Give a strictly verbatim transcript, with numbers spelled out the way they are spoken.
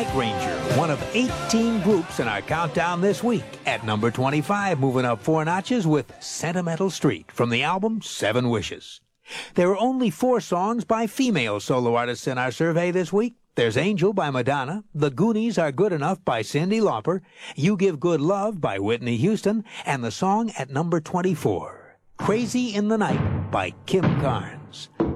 Night Ranger, one of eighteen groups in our countdown this week. At number twenty-five, moving up four notches with Sentimental Street from the album Seven Wishes. There are only four songs by female solo artists in our survey this week. There's Angel by Madonna, The Goonies Are Good Enough by Cyndi Lauper, You Give Good Love by Whitney Houston, and the song at number twenty-four, Crazy in the Night by Kim Carnes.